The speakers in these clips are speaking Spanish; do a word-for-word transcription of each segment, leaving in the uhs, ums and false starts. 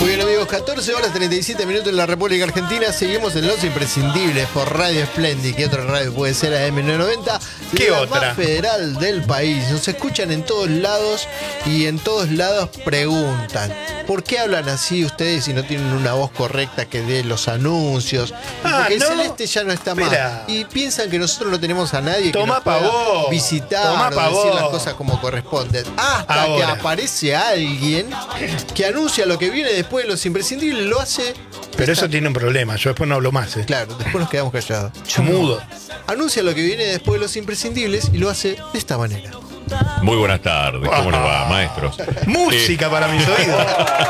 Muy bien, amigos, catorce horas treinta y siete minutos en la República Argentina. Seguimos en Los Imprescindibles por Radio Splendid. ¿Qué otra radio puede ser? A M novecientos noventa. ¿Qué la otra? más federal del país. Nos escuchan en todos lados y en todos lados preguntan: ¿por qué hablan así ustedes si no tienen una voz correcta que dé los anuncios? Ah, Porque no. el Celeste ya no está Espera. más. Y piensan que nosotros no tenemos a nadie Tomá que nos pa' pueda vos. visitar Tomá o pa' decir vos. las cosas como corresponden. Hasta Ahora. que aparece alguien que anuncia lo que viene después de Los Imprescindibles. Lo hace. Pero eso tiene un problema, yo después no hablo más. ¿eh? Claro, después nos quedamos callados. Mudo. Anuncia lo que viene después de Los Imprescindibles y lo hace de esta manera. Muy buenas tardes, ¿cómo les va, maestros? Música para mis oídos.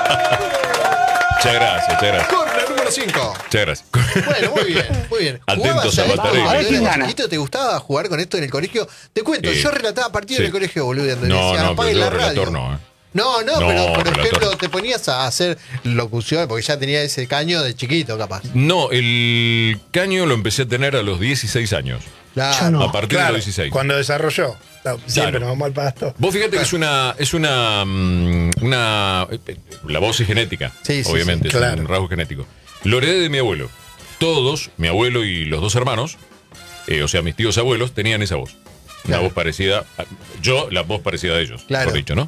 Muchas gracias, muchas gracias. Corner número cinco. Muchas gracias. Bueno, muy bien, muy bien. Atentos ¿Jugabas a esto Batarelli. cuando ¿quién eras gana? chiquito? ¿Te gustaba jugar con esto en el colegio? Te cuento, Eh, yo relataba partidos sí. en el colegio, boludo. Donde No, decían, no, apaguen pero la yo radio. relator no, ¿eh? No, no, No, pero por relator. ejemplo, te ponías a hacer locución, porque ya tenía ese caño de chiquito, capaz. No, el caño lo empecé a tener a los dieciséis años. Claro. Yo no. A partir de Claro, los dieciséis. cuando desarrolló. No, siempre Claro. nos vamos al pasto. Vos fíjate que es una, es una, mm, una, eh, eh, la voz es genética, Sí, sí, obviamente, sí, es claro. un rasgo genético. Lo heredé de mi abuelo. Todos, mi abuelo y los dos hermanos, eh, o sea, mis tíos abuelos, tenían esa voz. Una Claro. voz parecida, a- yo la voz parecida a ellos, Claro. por dicho, ¿no?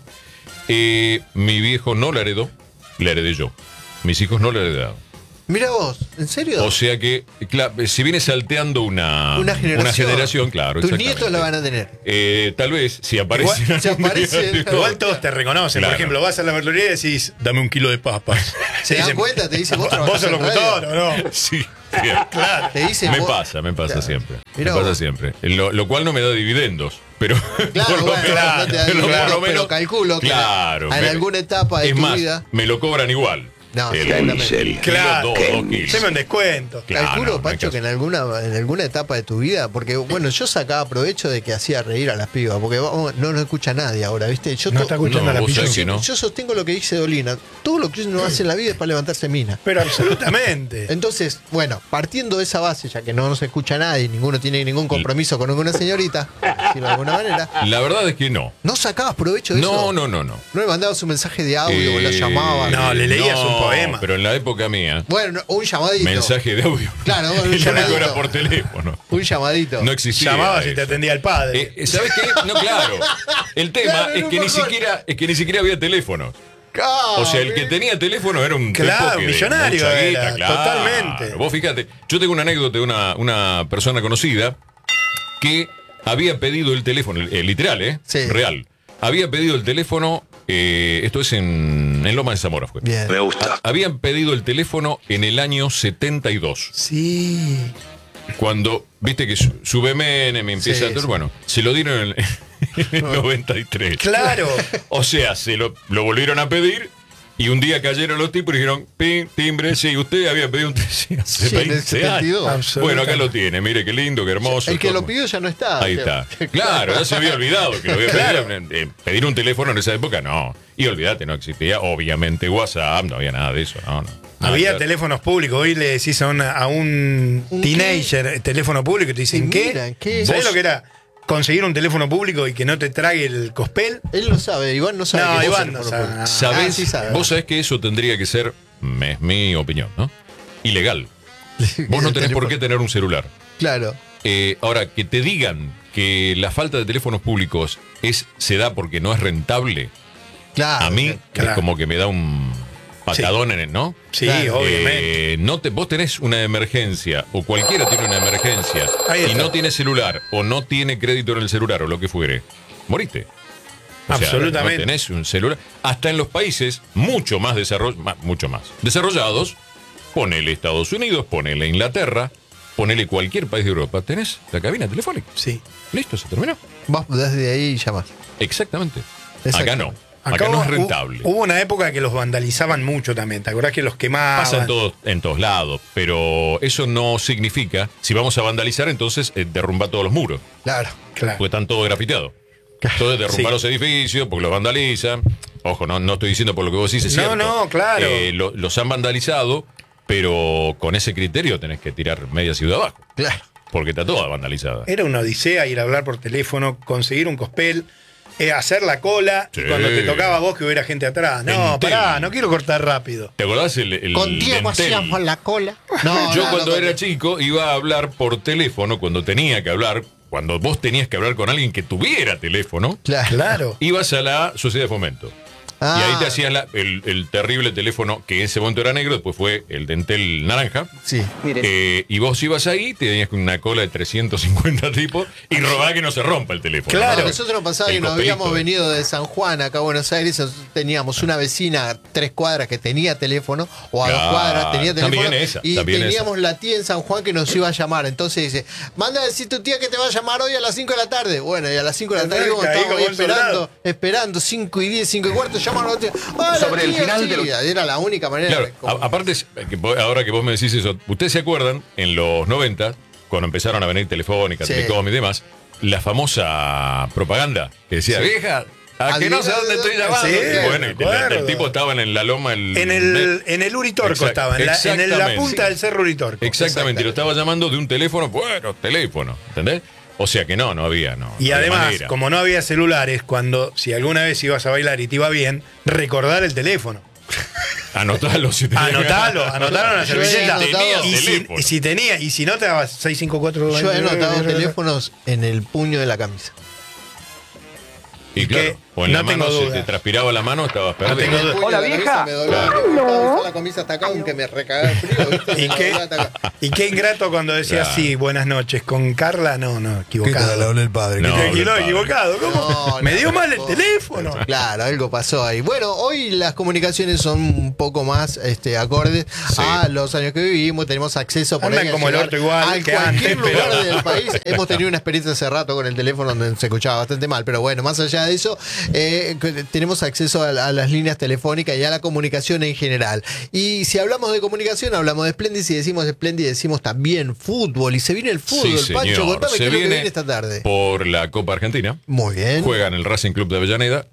Eh, mi viejo no la heredó, la heredé yo. Mis hijos no la heredaron. Mira vos, ¿en serio? O sea que, claro, si viene salteando una, una generación. generación, claro. Tus exactamente. nietos la van a tener. Eh, tal vez, si aparece. Igual- si aparece- Igual todos te reconocen. Claro. Por ejemplo, vas a la verdulería y decís, dame un kilo de papas. ¿Se dan cuenta? Te dicen, ¿vos trabajás ¿Vos sos en locutor radio? o no? Sí, bien. Claro. Te dicen Me vos- pasa, me pasa Claro. siempre. Mirá me pasa vos. siempre. Lo, lo cual no me da dividendos, pero. Claro, por lo bueno, menos- no te da pero dividendos, por lo pero menos- calculo que claro, en me- alguna etapa de es tu más, vida- me lo cobran igual. No, El- seguramente. el kilo, Claro. dos, dos kilos. Haceme un descuento. Claro, Calculo, no, no hay Pacho, que caso. en alguna, en alguna etapa de tu vida, porque bueno, yo sacaba provecho de que hacía reír a las pibas, porque vamos, no nos escucha nadie ahora, ¿viste? Yo No to- está escuchando No, a la vos sabés pichón. que no. Yo sostengo lo que dice Dolina. Todo lo que uno hace en la vida es para levantarse mina. Pero absolutamente. Entonces, bueno, partiendo de esa base, ya que no nos escucha nadie, ninguno tiene ningún compromiso con ninguna señorita, por decirlo de alguna manera, La verdad es que no. ¿no sacabas provecho de eso? No, no, no, no. ¿No le mandabas un mensaje de audio o la Eh, llamabas? No, le leías un poema. Pero en la época mía, Bueno, un llamadito. mensaje de audio. Claro, un El único llamadito. era por teléfono. Un llamadito. No existía. Llamabas y eso. te atendía el padre. Eh, ¿Sabes qué? No, claro. El tema Claro, es no que me ni acuerdo. siquiera es que ni siquiera había teléfono. Ah, O sea, el que bien. tenía teléfono era un Claro, tipo que de millonario mucha era, guita, claro. totalmente. Vos fíjate, yo tengo una anécdota de una, una persona conocida que había pedido el teléfono, eh, literal, ¿eh? Sí. Real. Había pedido el teléfono, eh, esto es en, en Loma de Zamora fue. Bien. Ha- Habían pedido el teléfono en el año setenta y dos. Sí. Cuando, viste que su- sube Menem, me empieza Sí, a todo, sí. bueno, se lo dieron en el, en el noventa y tres. Claro. O sea, se lo, lo volvieron a pedir y un día cayeron los tipos y dijeron, pim, timbre, sí, usted había pedido un sí, hace Sí, en el veinte setenta y dos. años. Bueno, acá lo tiene, mire qué lindo, qué hermoso. El que todo. lo pidió ya no está. Ahí o sea. está. Claro, ya se había olvidado que lo había Claro. pedido. Eh, pedir un teléfono en esa época, no. Y olvídate, no existía, obviamente, WhatsApp, no había nada de eso, no, no. Nada Había que- teléfonos públicos. Hoy le decís a, una- a un ¿Un teenager eh, teléfono público y te dicen, Y ¿qué? mira, ¿qué? ¿Sabés Vos- lo que era? Conseguir un teléfono público y que no te trague el cospel. Él no sabe, Iván no sabe. No, que vos Iván sos no el sabe. monopolio. ¿Sabés? Ah, sí sabe. Vos sabés que eso tendría que ser, es mi opinión, ¿no? Ilegal. Vos no tenés por qué tener un celular. Claro. Eh, ahora, que te digan que la falta de teléfonos públicos es se da porque no es rentable, Claro. a mí claro. es como que me da un patadón en el, ¿no? Sí, Claro. obviamente. Eh, no te, vos tenés una emergencia, o cualquiera tiene una emergencia, Ahí y está. no tiene celular, o no tiene crédito en el celular, o lo que fuere, moriste. O sea, Absolutamente. no tenés un celular. Hasta en los países mucho más desarrollados, mucho más desarrollados, ponele Estados Unidos, ponele Inglaterra, ponele cualquier país de Europa, tenés la cabina telefónica. Sí. Listo, se terminó. Vos desde ahí llamas. Exactamente. Exacto. Acá no. Acá, Acá no hubo- es rentable. Hubo una época que los vandalizaban mucho también. ¿Te acordás que los quemaban? Pasa en todos, en todos lados, pero eso no significa, si vamos a vandalizar, entonces eh, derrumba todos los muros, Claro. Claro. porque están todos grafiteados. Entonces derrumbar Sí. los edificios, porque los vandalizan. Ojo, no, no estoy diciendo por lo que vos decís, es No, cierto. no, claro. Eh, lo- los han vandalizado, pero con ese criterio tenés que tirar media ciudad abajo, Claro. porque está toda vandalizada. Era una odisea ir a hablar por teléfono, conseguir un cospel. eh, hacer la cola Sí. y cuando te tocaba a vos que hubiera gente atrás. No, Entel. pará, no quiero cortar rápido. ¿Te acordás el, el Con Diego Dentel? hacíamos la cola. No, Yo no, cuando no, era no. chico iba a hablar por teléfono, cuando tenía que hablar, cuando vos tenías que hablar con alguien que tuviera teléfono, Claro. Claro. ibas a la Sociedad de Fomento. Ah. Y ahí te hacías la- el, el terrible teléfono que en ese momento era negro, después fue el Dentel naranja. Sí. Eh, y vos ibas ahí, te tenías una cola de trescientos cincuenta tipos y robá que no se rompa el teléfono. Claro. No, nosotros nos pasaba El que nos copelito. habíamos venido de San Juan acá a Buenos Aires, nosotros teníamos una vecina a tres cuadras que tenía teléfono, o a dos Claro, cuadras tenía teléfono, también esa, y también teníamos la tía en San Juan que nos iba a llamar. Entonces dice, manda a decir tu tía que te va a llamar hoy a las cinco de la tarde. Bueno, y a las cinco de la tarde Ahí íbamos, como estábamos ahí un esperando, soldado. esperando, cinco y diez, cinco y cuarto, llamaron a la tía. "Ah, la Sobre el tía, final sí". de lo- Era la única manera Claro, de a- comunicar. aparte, es que vos- ahora que vos me decís eso, ¿ustedes se acuerdan en los noventa, cuando empezaron a venir Telefónica, Sí. Telecom y demás, la famosa propaganda que decía, Sí. vieja, a que no sé Adivina dónde de estoy dónde- llamando? Sí, Bueno, me y el, el acuerdo. tipo estaba en la loma. El, En el, en el Uritorco Exact- estaba, en la, en el- la exactamente. punta del cerro Uritorco. Exactamente, y lo estaba llamando de un teléfono, bueno, teléfono, ¿entendés? O sea que no, no había, no. Y no había además, manera. como no había celulares, cuando si alguna vez ibas a bailar y te iba bien, recordar el teléfono. Anotalo si tenías- Anotalo, anotalo en la Yo he servilleta. anotado- Y si, teléfono. y si tenía, y si no te dabas seis cinco cuatro. Yo he anotado teléfonos en el puño de la camisa. Y claro, que o en la no tengo mano se duda. te transpiraba la mano, estabas perdido. tengo En el duda. puño Hola, de la vieja. camisa me dolía. Estaba usando la camisa hasta acá, aunque me recagaba el frío. ¿viste? ¿Y qué, Hasta acá. y qué ingrato cuando decías Claro. sí, buenas noches, con Carla, no, no, equivocado. el padre. No, No, habla el padre. equivocado, ¿cómo? No, Me no, dio mal el no. teléfono. Claro, algo pasó ahí. Bueno, hoy las comunicaciones son un poco más este, acordes Sí. a los años que vivimos. Tenemos acceso por Andan ahí a como el llegar orto igual a que cualquier antes, lugar pero- del país. Hemos tenido una experiencia hace rato con el teléfono donde se escuchaba bastante mal, pero bueno, más allá de eso, eh, que tenemos acceso a, a las líneas telefónicas y a la comunicación en general. Y si hablamos de comunicación, hablamos de Splendid. Si decimos Splendid, decimos también fútbol. Y se viene el fútbol, Sí, Pancho. señor. Contame Se qué es lo que viene viene esta tarde. por la Copa Argentina. Muy bien. Juegan el Racing Club de Avellaneda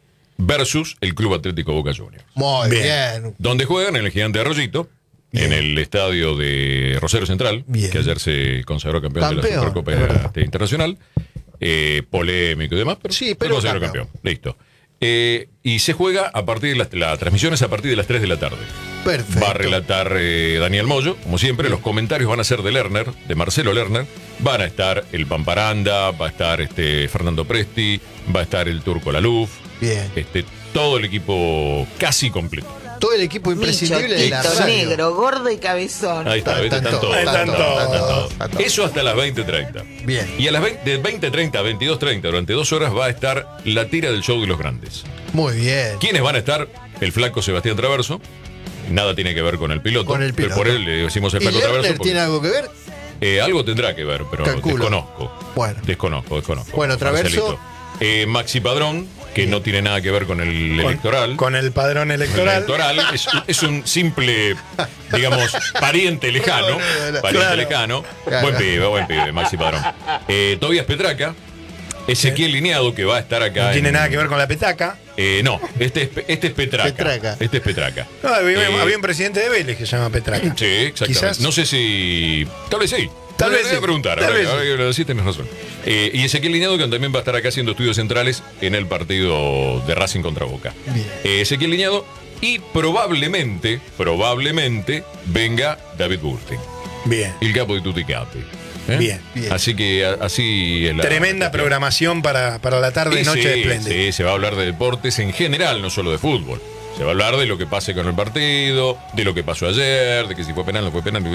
versus el Club Atlético Boca Juniors. Muy Bien. bien. Donde juegan en el Gigante Arroyito, en el estadio de Rosario Central, Bien. que ayer se consagró campeón, de la Campeón, Supercopa es verdad. este, Internacional. Eh, polémico y demás, pero, Sí, se pero consagró campeón. campeón. Listo. Eh, y se juega a partir de las, la transmisión es a partir de las tres de la tarde. Perfecto. Va a relatar eh, Daniel Moyo, como siempre. Los comentarios van a ser de Lerner, de Marcelo Lerner. Van a estar el Pamparanda, va a estar este Fernando Presti, va a estar el Turco Laluf. Bien. Este, todo el equipo casi completo. Todo el equipo imprescindible de la Micho, radio. negro, gordo y cabezón. Ahí está, Están- ¿viste? están Están todos, todos. están todos, Están todos. están todos. Eso hasta las veinte treinta. Bien. Y a las veinte, de veinte treinta a veintidós treinta, durante dos horas, va a estar la tira del show de los grandes. Muy bien. ¿Quiénes van a estar? El flaco Sebastián Traverso. Nada tiene que ver con el piloto. Con el pero piloto. Por él le decimos el ¿Y flaco Traverso. Lerner porque, tiene algo que ver? eh, algo tendrá que ver, pero Calculo. desconozco. Bueno. Desconozco, desconozco. Bueno, Traverso. Marcelito. Eh, Maxi Padrón, que no tiene nada que ver con el Con- electoral. Con el padrón Con el electoral. electoral es, es un simple, digamos, pariente lejano. Pariente Claro. lejano. Claro. Buen pibe, buen pibe, Maxi Padrón. Eh, Tobías Petraca. Ezequiel Lineado, que va a estar acá. No tiene en- nada que ver con la petaca. Eh, no, este es, Pe- este es Petraca. Petraca. Este es Petraca. No, había, Eh, había un presidente de Vélez que se llama Petraca. Sí, exactamente. Quizás. No sé si. Tal vez sí. Tal Le vez voy a sí. preguntar. Tal ahora, vez ahora sí. que lo decís, tenés razón. Eh, y Ezequiel Lineado, que también va a estar acá haciendo estudios centrales en el partido de Racing contra Boca. Bien. Eh, Ezequiel Lineado. Y probablemente, probablemente venga David Burstein, Bien. el capo de Tutti Capi. ¿Eh? Bien. Bien. Así que a- así es la. Tremenda la- programación para, para la tarde y Sí, noche de sí, Splendid. sí, se va a hablar de deportes en general, no solo de fútbol. Se va a hablar de lo que pase con el partido, de lo que pasó ayer, de que si fue penal, no fue penal,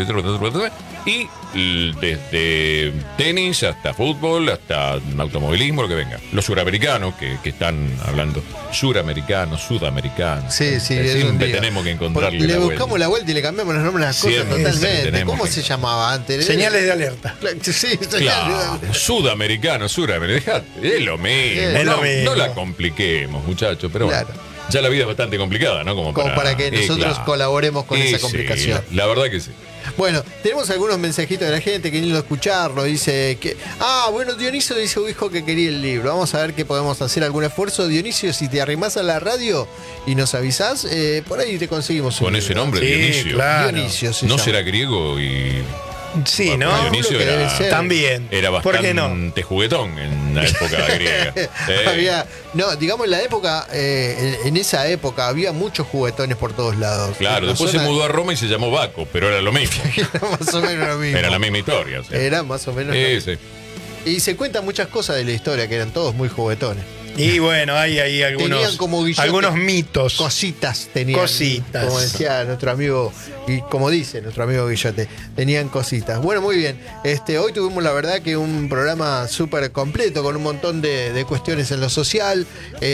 y l- desde tenis hasta fútbol, hasta automovilismo, lo que venga. Los suramericanos que, que están hablando, suramericanos, sudamericanos. Sí, sí, Eh, es un siempre lío. tenemos que Porque encontrarle le la buscamos vuelta. la vuelta y le cambiamos los nombres a las cosas Siempre, siempre totalmente. tenemos ¿Cómo que- se llamaba antes? Señales de alerta. Sí, señales Claro, de- sudamericano, suramericano, dejate, es lo mismo. Es lo no, mismo. no la compliquemos, muchachos, pero bueno. Claro. Ya la vida es bastante complicada, ¿no? Como, Como para que eh, nosotros claro. colaboremos con Eh, esa sí, complicación. la, la verdad que sí. Bueno, tenemos algunos mensajitos de la gente queriendo escucharlo. Dice que. Ah, bueno, Dionisio dice, dijo que quería el libro. Vamos a ver que podemos hacer algún esfuerzo. Dionisio, si te arrimás a la radio y nos avisás, eh, por ahí te conseguimos un Con ese libro. nombre, Sí, Dionisio. claro. Dionisio se ¿No llama. será griego y Sí, Bueno, ¿no? Dionisio Lo que debe era, ser. También. era ¿Por qué no? bastante juguetón en la época griega. Sí. Había, no, digamos en la época, eh, en, en esa época había muchos juguetones por todos lados. Claro, La después zona- se mudó a Roma y se llamó Baco, pero era lo mismo. Era más o menos lo mismo. Era la misma historia. o sea. Era más o menos lo Sí, mismo. sí. Y se cuentan muchas cosas de la historia, que eran todos muy juguetones. Y bueno, hay ahí Tenían algunos, como Guillote algunos mitos. Cositas tenían. Cositas. Como decía nuestro amigo, y como dice nuestro amigo Guillote, tenían cositas. Bueno, muy bien. Este, hoy tuvimos la verdad que un programa súper completo, con un montón de, de cuestiones en lo social.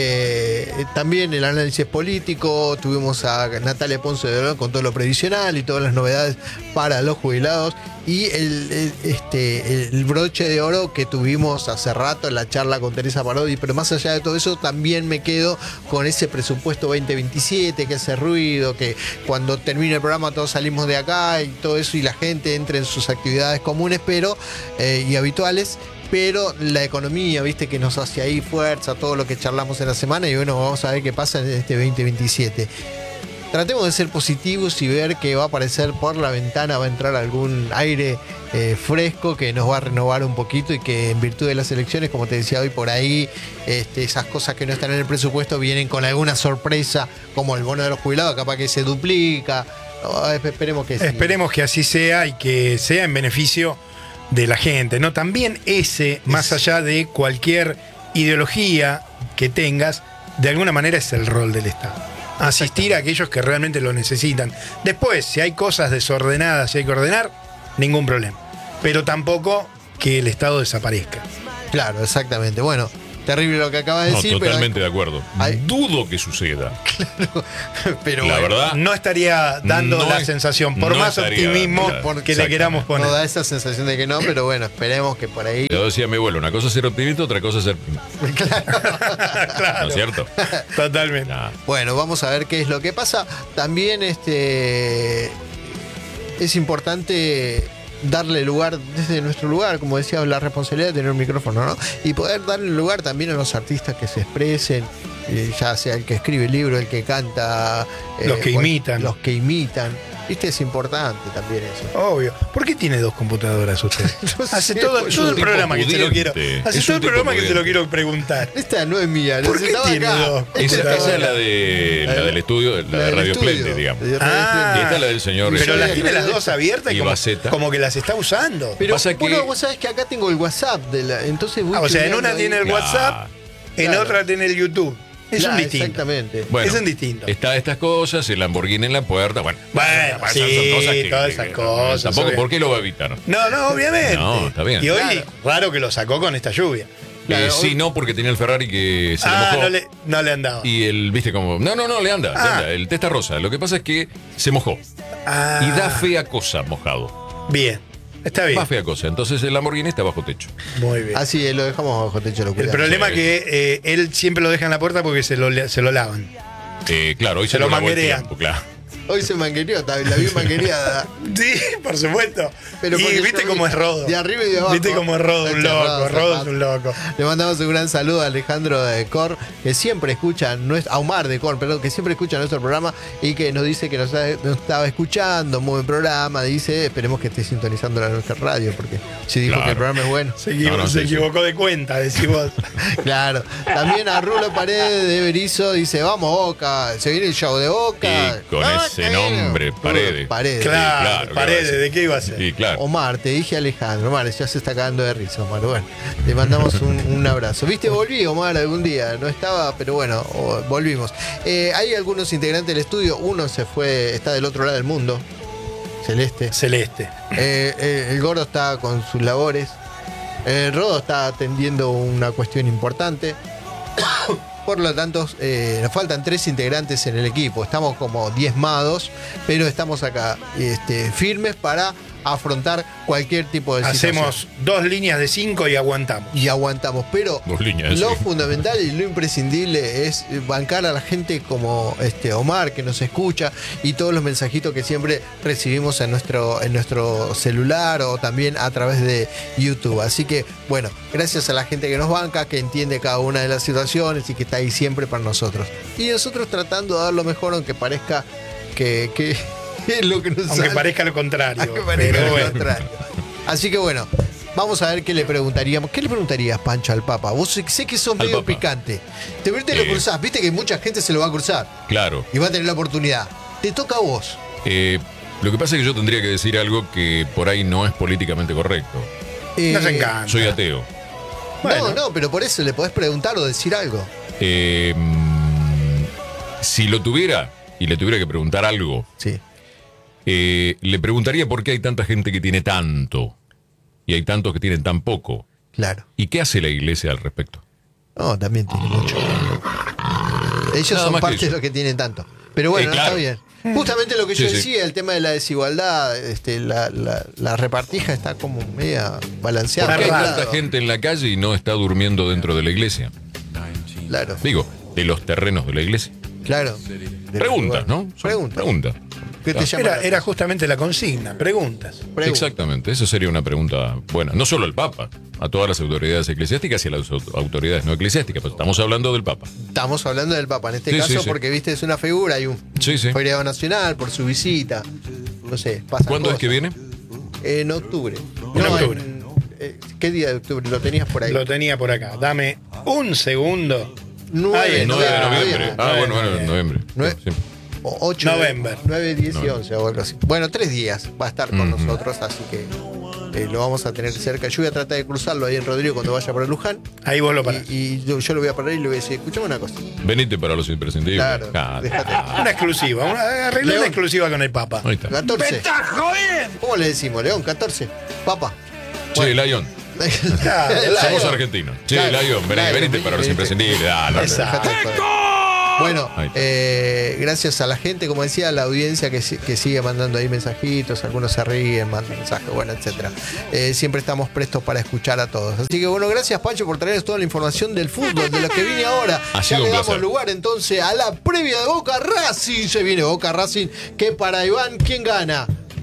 Eh, también el análisis político. Tuvimos a Natalia Ponce de León con todo lo previsional y todas las novedades para los jubilados. Y el, el- este, el broche de oro que tuvimos hace rato en la charla con Teresa Parodi, pero más allá de todo eso, también me quedo con ese presupuesto veinte veintisiete que hace ruido, que cuando termine el programa todos salimos de acá y todo eso y la gente entre en sus actividades comunes pero eh, y habituales. Pero la economía, viste, que nos hace ahí fuerza, todo lo que charlamos en la semana, y bueno, vamos a ver qué pasa en este veinte veintisiete. Tratemos de ser positivos y ver que va a aparecer por la ventana, va a entrar algún aire eh, fresco que nos va a renovar un poquito y que en virtud de las elecciones, como te decía hoy, por ahí este, esas cosas que no están en el presupuesto vienen con alguna sorpresa, como el bono de los jubilados, capaz que se duplica. Oh, esperemos que sí. Esperemos que así sea y que sea en beneficio de la gente, ¿no? También ese, más allá de cualquier ideología que tengas, de alguna manera es el rol del Estado. Asistir a aquellos que realmente lo necesitan. Después, si hay cosas desordenadas y hay que ordenar, ningún problema. Pero tampoco que el Estado desaparezca. Claro, exactamente. Bueno, terrible lo que acaba de No, decir, totalmente de acuerdo. hay- Dudo que suceda. pero, pero La bueno, verdad, No estaría dando No la es- sensación, por no más estaría optimismo dando la- que le queramos exactamente. no poner. da esa sensación de que no, pero bueno, esperemos que por ahí. yo decía mi abuelo, una cosa es ser optimista, otra cosa es ser... Claro, ¿No es cierto? totalmente. Nah. Bueno, vamos a ver qué es lo que pasa. También este es importante darle lugar desde nuestro lugar, como decía, la responsabilidad de tener un micrófono, ¿no? Y poder darle lugar también a los artistas que se expresen, eh, ya sea el que escribe el libro, el que canta, eh, Los que cual- imitan. los que imitan. Viste, es importante también eso. Obvio. ¿Por qué tiene dos computadoras usted? No sé, Hace todo, pues, es todo un el tipo programa que se lo quiero. pudiente. Hace Es todo un el tipo programa que se lo pudiente. quiero preguntar. Esta no es mía, ¿Por qué necesitaba tiene acá. dos? Esta Esa, Computadora. esa es la, de, la del estudio, la, de del Radio estudio, Splendid, digamos. de Radio Ah. Splendid. Y esta es la del señor... Pero Yo las había tiene las creído- dos abiertas y y como, Baceta. como que las está usando. Pero Pasa que- bueno, vos sabés que acá tengo el WhatsApp de la, entonces voy Ah, o sea, en chuleando una ahí. tiene el Claro. WhatsApp, en Claro. otra tiene el YouTube. Es Claro, un distinto. Exactamente. Bueno, es un distinto. Está estas cosas, el Lamborghini en la puerta, bueno. Bueno, esas sí, todas esas cosas, Tampoco, obvio. ¿por qué lo va a evitar? No, no, obviamente. No, está bien. Y hoy, Claro. raro que lo sacó con esta lluvia. Claro, Eh, sí, hoy- no, porque tenía el Ferrari que se le Ah, mojó. no le, no le han dado. Y el, viste, como. No, no, no, le anda, le Ah. anda. El testa rosa. Lo que pasa es que se mojó. Ah, Y da fea cosa mojado. Bien, está bien. Más fea cosa. Entonces el Lamborghini está bajo techo. Muy bien. Así es, lo dejamos bajo techo, lo El cuidamos. problema sí. es que eh, él siempre lo deja en la puerta porque se lo, se lo lavan. Eh, claro, hoy Se se, lo lo lavó el manguerean. tiempo, claro. Hoy se manguereó, ta- la vi manguereada. Sí, por supuesto. Pero y porque viste yo cómo vi es Rodo. de arriba y de abajo. Viste cómo es Rodo, un Está loco. cerrado, Rodo es cerrado. un loco. Le mandamos un gran saludo a Alejandro de Cor, que siempre escucha, nuestro, a Omar de Cor, perdón, que siempre escucha nuestro programa y que nos dice que nos, nos estaba escuchando, muy buen programa. Dice, esperemos que esté sintonizando la nuestra radio, porque si dijo Claro. que el programa es bueno. Se, equivo- No, no, se sí, sí. equivocó de cuenta, decís vos. Claro. También a Rulo Paredes de Berizo dice, vamos Boca, se viene el show de Boca. Y con Ah, ese está bien. nombre, Rulo Paredes. Paredes. Claro, claro, ¿qué Paredes, va a ser? ¿de qué iba a ser? Y claro. Omar, te dije Alejandro. Omar, ya se está cagando de risa, Omar. Bueno, le mandamos un, un abrazo. ¿Viste? Volví, Omar, algún día. No estaba, pero bueno, o- volvimos. Eh, hay algunos integrantes del estudio. Uno se fue, está del otro lado del mundo. Celeste. Celeste. Eh, eh, el gordo está con sus labores. El Rodo está atendiendo una cuestión importante. Por lo tanto, eh, nos faltan tres integrantes en el equipo. Estamos como diezmados, pero estamos acá este, firmes para afrontar cualquier tipo de situación. Hacemos dos líneas de cinco y aguantamos. Y aguantamos. Pero Dos líneas, lo sí. fundamental y lo imprescindible es bancar a la gente como este Omar, que nos escucha, y todos los mensajitos que siempre recibimos en nuestro, en nuestro celular o también a través de YouTube. Así que, bueno, gracias a la gente que nos banca, que entiende cada una de las situaciones y que está ahí siempre para nosotros. Y nosotros tratando de dar lo mejor, aunque parezca que, que, Es lo que nos Aunque sale. parezca lo contrario. Aunque parezca pero lo bueno. contrario. Así que bueno, vamos a ver qué le preguntaríamos. ¿Qué le preguntarías, Pancho, al Papa? Vos sé, sé que sos Al medio Papa. picante. Te, te lo Eh. cruzás, viste que mucha gente se lo va a cruzar Claro. y va a tener la oportunidad. Te toca a vos. Eh, lo que pasa es que yo tendría que decir algo que por ahí no es políticamente correcto. Eh, Nos encanta. Soy ateo. Bueno. No, no, pero por eso le podés preguntar o decir algo. Eh, mm, si lo tuviera y le tuviera que preguntar algo, Sí. eh, le preguntaría por qué hay tanta gente que tiene tanto y hay tantos que tienen tan poco. Claro. ¿Y qué hace la iglesia al respecto? No, también tiene mucho. Ellos Nada son más que parte de eso. los que tienen tanto. Pero bueno, Eh, claro. está bien. Justamente lo que yo Sí, sí. decía, el tema de la desigualdad, este, la, la, la repartija está como media balanceada. ¿Por qué hay raro. tanta gente en la calle y no está durmiendo dentro de la iglesia? Claro, Digo, de los terrenos de la iglesia. claro. Preguntas, ¿no? Son Preguntas. Preguntas. ¿Qué te llama? Era, era justamente la consigna, preguntas. Preguntas. Exactamente, eso sería una pregunta buena. No solo al Papa, a todas las autoridades eclesiásticas y a las au- autoridades no eclesiásticas, pero estamos hablando del Papa. Estamos hablando del Papa en este Sí, caso sí, sí. porque, viste, es una figura, hay un Sí, sí. feriado nacional por su visita. No sé, pasa ¿Cuándo es que viene? En octubre. En octubre. en- eh, ¿Qué día de octubre? Lo tenías por ahí. Lo tenía por acá. Dame un segundo. nueve, Ahí, nueve de Ah, noviembre. bien, Ah, nueve bueno, bueno, de en noviembre. Nueve- Sí. ocho, November. nueve, diez y November. once o algo así. Bueno, tres días va a estar con Ujú. nosotros, así que eh, lo vamos a tener cerca. Yo voy a tratar de cruzarlo ahí en Rodrigo cuando vaya para Luján. Ahí vos lo parás. Y, y yo, yo lo voy a parar y le voy a decir, escuchame una cosa. Venite para los imprescindibles. Claro, Ah, déjate. Una exclusiva, una, arreglá León. una exclusiva con el Papa. ahí está. catorce. ¿Cómo le decimos, León? catorce. Papa. Che, Lion. Claro, Somos Lion. argentinos. Che, Claro. Lion, vení, Lion, venite para los venite. imprescindibles. Ah, no, no. Exacto. Dejate de joder. Bueno, Ahí está. eh, gracias a la gente, como decía, a la audiencia que, si- que sigue mandando ahí mensajitos, algunos se ríen, mandan mensajes, bueno, etcétera. Eh, siempre estamos prestos para escuchar a todos. Así que bueno, gracias Pancho por traernos toda la información del fútbol, de lo que viene ahora. Ha Ya sido le un damos placer. lugar entonces a la previa de Boca Racing. Se viene Boca Racing, que para Iván, ¿quién gana?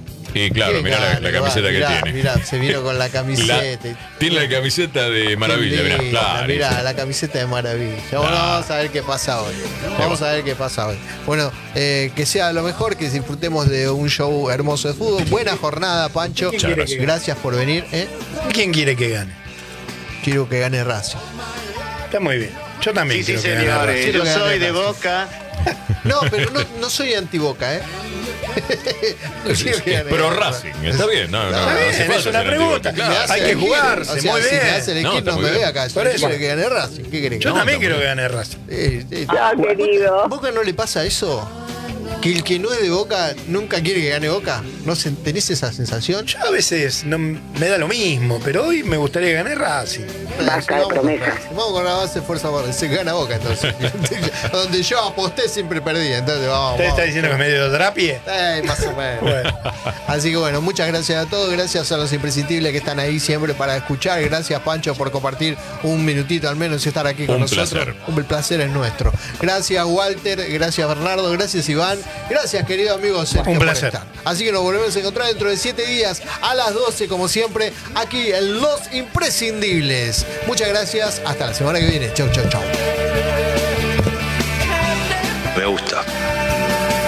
Y claro, ¿Quién mirá la, gana, la Iván? camiseta que Mirá, tiene. Mirá, se vino con la La- camiseta. tiene la camiseta de maravilla, mirá. Qué linda, Claro. mirá, la camiseta de maravilla. Bueno, Ah. vamos a ver qué pasa hoy. Vamos a ver qué pasa hoy. Bueno, eh, que sea lo mejor, que disfrutemos de un show hermoso de fútbol. Buena jornada, Pancho. ¿Quién quiere gracias. que- Gracias por venir. ¿eh? ¿Quién quiere que gane? Quiero que gane Racing. Está muy bien. Yo también Sí, sí, quiero que gane señores. Racing. Quiero Yo que soy gane de Racing. Boca. No, pero no, no soy anti-Boca, ¿eh? No quiero que gane Pero Racing. Racing, está bien. No, no, Está no bien, hace es falta una ser pregunta. antiboca, Me claro. hace Hay que elegir. jugarse, O sea, muy si me bien. hace elegir, No, no, está me muy ve bien. acá. Yo Por eso. quiero que gane Racing. ¿Qué querés? Yo No, también está quiero muy que gane Racing. Eh, eh, Ah, querido. ¿Boca no le pasa eso? ¿Que el que no es de Boca nunca quiere que gane Boca? ¿No se- tenés esa sensación? Yo a veces no, me da lo mismo, pero hoy me gustaría que gane Racing. Basta de Vamos con promesas. Racing. Vamos con la base de fuerza Barra. Se gana Boca entonces. Donde yo aposté siempre perdí. Entonces vamos. ¿Usted está vamos. diciendo que es medio drapie? Eh, más o menos. Bueno. Así que bueno, muchas gracias a todos, gracias a los imprescindibles que están ahí siempre para escuchar, gracias Pancho por compartir un minutito al menos y estar aquí con Un nosotros. placer. Un el placer es nuestro. Gracias Walter, gracias Bernardo, gracias Iván, gracias querido amigo Sergio Un por placer. estar. Así que nos volvemos a encontrar dentro de siete días a las doce como siempre aquí en Los Imprescindibles. Muchas gracias, hasta la semana que viene. Chau, chau, chau.